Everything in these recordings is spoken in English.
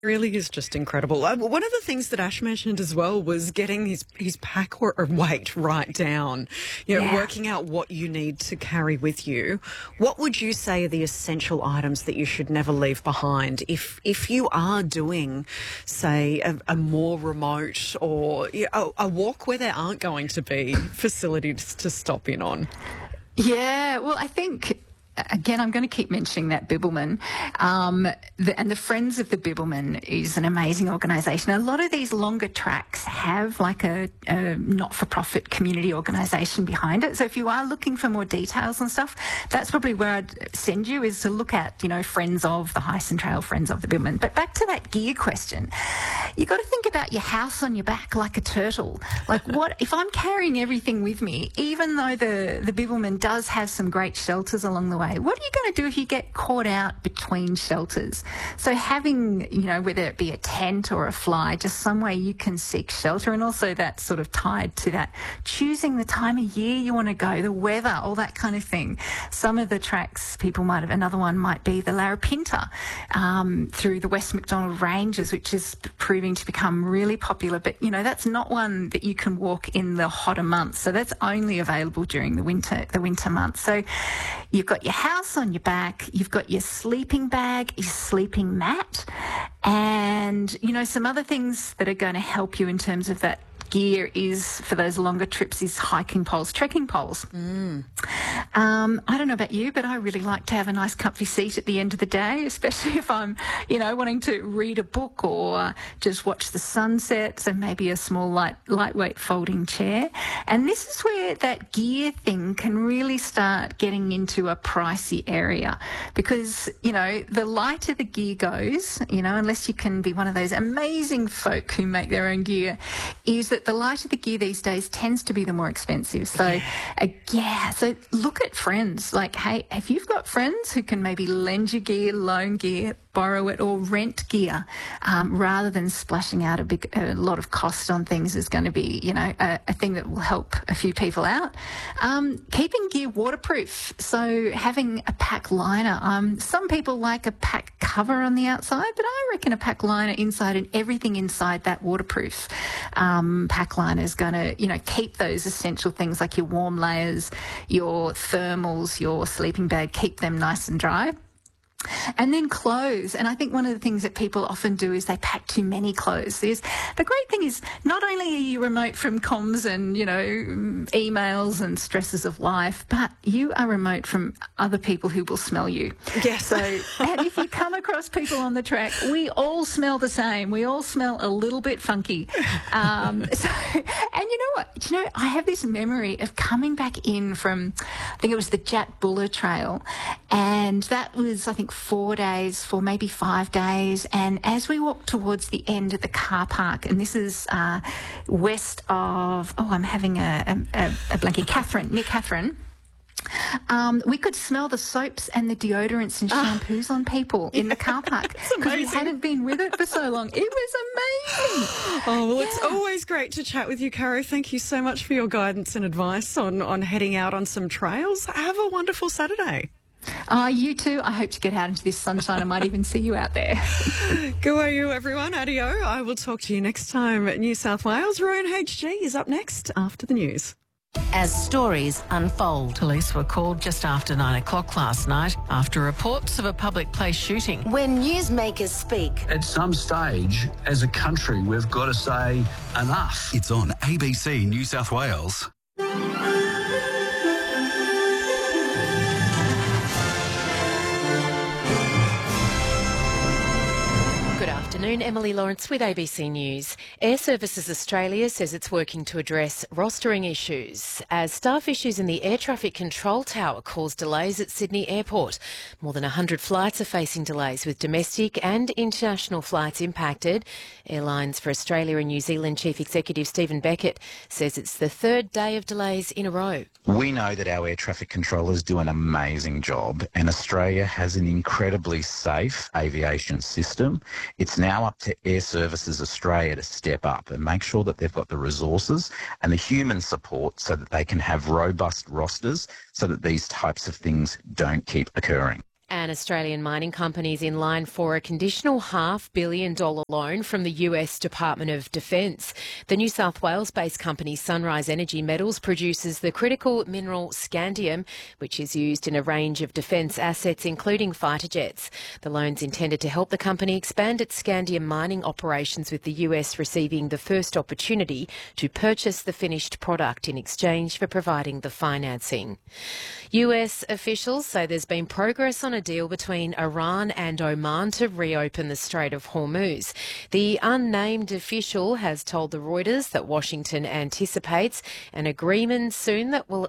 Really is just incredible. One of the things that Ash mentioned as well was getting his pack or weight right down, working out what you need to carry with you. What would you say are the essential items that you should never leave behind if you are doing, say, a more remote or a walk where there aren't going to be facilities to stop in on? Yeah, well, I think, again, I'm going to keep mentioning that Bibbulmun. And the Friends of the Bibbulmun is an amazing organisation. A lot of these longer tracks have like a not-for-profit community organisation behind it. So if you are looking for more details and stuff, that's probably where I'd send you, is to look at, Friends of the Hyson Trail, Friends of the Bibbulmun. But back to that gear question, you got to think about your house on your back like a turtle. Like, what if I'm carrying everything with me, even though the Bibbulmun does have some great shelters along the way? What are you going to do if you get caught out between shelters? So having, whether it be a tent or a fly, just some way you can seek shelter, and also that's sort of tied to that, choosing the time of year you want to go, the weather, all that kind of thing. Some of the tracks people might have, another one might be the Larapinta through the West Macdonald Ranges, which is proving to become really popular. But, that's not one that you can walk in the hotter months. So that's only available during the winter months. So you've got your house on your back, you've got your sleeping bag, your sleeping mat, and, some other things that are going to help you in terms of that gear is, for those longer trips, is hiking poles, trekking poles. I don't know about you, but I really like to have a nice comfy seat at the end of the day, especially if I'm, wanting to read a book or just watch the sunset. So maybe a small lightweight folding chair. And this is where that gear thing can really start getting into a pricey area, because, the lighter the gear goes, unless you can be one of those amazing folk who make their own gear, is that the lighter the gear these days tends to be the more expensive. So, so look at friends. Like, hey, if you've got friends who can maybe lend you gear, loan gear, borrow it, or rent gear, rather than splashing out a lot of cost on things, is going to be, a thing that will help a few people out. Keeping gear waterproof. So having a pack liner. Some people like a pack cover on the outside, but I reckon a pack liner inside and everything inside that waterproof pack liner is going to, keep those essential things like your warm layers, your thermals, your sleeping bag, keep them nice and dry. And then clothes. And I think one of the things that people often do is they pack too many clothes. The great thing is, not only are you remote from comms and, emails and stresses of life, but you are remote from other people who will smell you. Yes. So, and if you come across people on the track, we all smell the same. We all smell a little bit funky. And you know what? I have this memory of coming back in from, I think it was the Jat Buller Trail, and that was, I think, 4 days, for maybe 5 days. And as we walked towards the end of the car park, and this is west of, I'm having a blankie, near Catherine, we could smell the soaps and the deodorants and shampoos on people in the car park, because we hadn't been with it for so long. It was amazing. It's always great to chat with you, Caro. Thank you so much for your guidance and advice on heading out on some trails. Have a wonderful Saturday. You too. I hope to get out into this sunshine. I might even see you out there. Go are you, everyone. Adio. I will talk to you next time. New South Wales, Rowan HG is up next after the news. As stories unfold. Police were called just after 9 o'clock last night after reports of a public place shooting. When newsmakers speak. At some stage, as a country, we've got to say enough. It's on ABC New South Wales. Good afternoon, Emily Lawrence with ABC News. Air Services Australia says it's working to address rostering issues as staff issues in the air traffic control tower cause delays at Sydney Airport. More than 100 flights are facing delays, with domestic and international flights impacted. Airlines for Australia and New Zealand Chief Executive Stephen Beckett says it's the third day of delays in a row. We know that our air traffic controllers do an amazing job, and Australia has an incredibly safe aviation system. It's now up to Air Services Australia to step up and make sure that they've got the resources and the human support so that they can have robust rosters so that these types of things don't keep occurring. An Australian mining company is in line for a conditional $500 million loan from the US Department of Defence. The New South Wales-based company Sunrise Energy Metals produces the critical mineral scandium, which is used in a range of defence assets, including fighter jets. The loan's intended to help the company expand its scandium mining operations, with the US receiving the first opportunity to purchase the finished product in exchange for providing the financing. US officials say there's been progress on a deal between Iran and Oman to reopen the Strait of Hormuz. The unnamed official has told the Reuters that Washington anticipates an agreement soon that will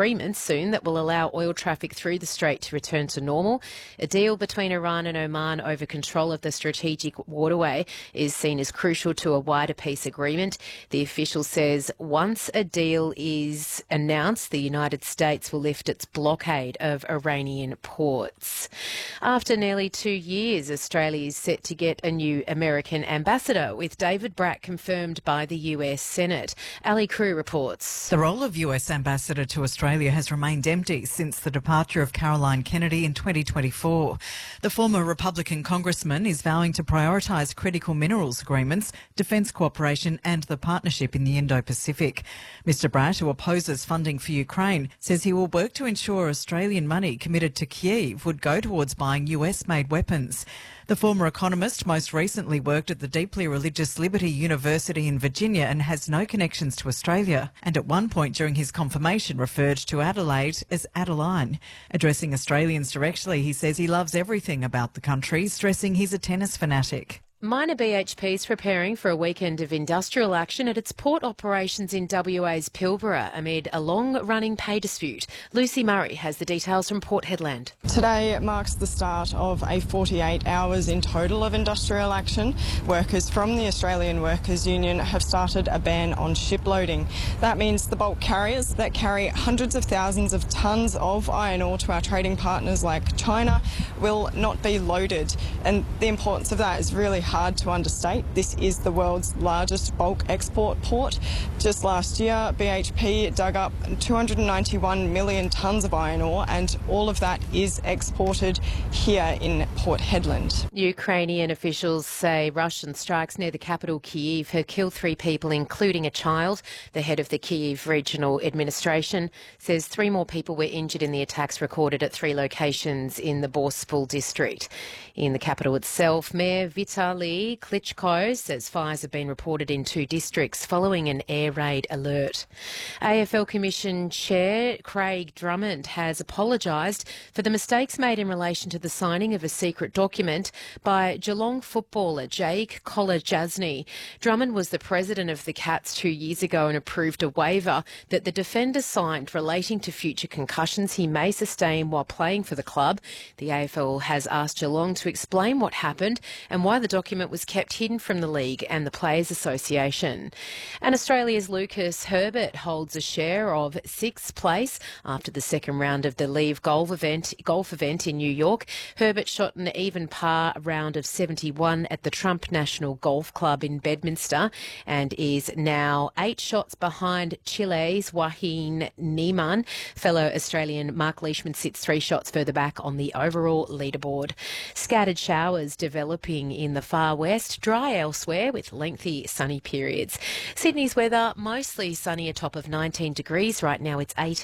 allow oil traffic through the strait to return to normal. A deal between Iran and Oman over control of the strategic waterway is seen as crucial to a wider peace agreement. The official says once a deal is announced, the United States will lift its blockade of Iranian ports. After nearly 2 years, Australia is set to get a new American ambassador, with David Bratt confirmed by the US Senate. Ali Crew reports. The role of US ambassador to Australia has remained empty since the departure of Caroline Kennedy in 2024. The former Republican congressman is vowing to prioritise critical minerals agreements, defence cooperation and the partnership in the Indo-Pacific. Mr Bratt, who opposes funding for Ukraine, says he will work to ensure Australian money committed to Kyiv would go towards buying US-made weapons. The former economist most recently worked at the deeply religious Liberty University in Virginia and has no connections to Australia, and at one point during his confirmation referred to Adelaide as Adeline. Addressing Australians directly, he says he loves everything about the country, stressing he's a tennis fanatic. Minor BHP is preparing for a weekend of industrial action at its port operations in WA's Pilbara amid a long-running pay dispute. Lucy Murray has the details from Port Hedland. Today marks the start of a 48 hours in total of industrial action. Workers from the Australian Workers Union have started a ban on ship loading. That means the bulk carriers that carry hundreds of thousands of tonnes of iron ore to our trading partners like China will not be loaded. And the importance of that is really hard to understate. This is the world's largest bulk export port. Just last year, BHP dug up 291 million tonnes of iron ore, and all of that is exported here in Port Hedland. Ukrainian officials say Russian strikes near the capital Kyiv have killed 3 people, including a child. The head of the Kyiv Regional Administration says 3 more people were injured in the attacks recorded at 3 locations in the Boryspil district. In the capital itself, Mayor Vitaly Klitschko says fires have been reported in 2 districts following an air raid alert. AFL Commission Chair Craig Drummond has apologised for the mistakes made in relation to the signing of a secret document by Geelong footballer Jake Kolajasny. Drummond was the president of the Cats 2 years ago and approved a waiver that the defender signed relating to future concussions he may sustain while playing for the club. The AFL has asked Geelong to explain what happened and why the document was kept hidden from the league and the Players Association. And Australia's Lucas Herbert holds a share of 6th place after the second round of the Leave golf event in New York. Herbert shot an even par round of 71 at the Trump National Golf Club in Bedminster and is now 8 shots behind Chile's Joaquin Niemann. Fellow Australian Mark Leishman sits 3 shots further back on the overall leaderboard. Scattered showers developing in the far west, dry elsewhere with lengthy sunny periods. Sydney's weather, mostly sunny, a top of 19 degrees. Right now it's 18.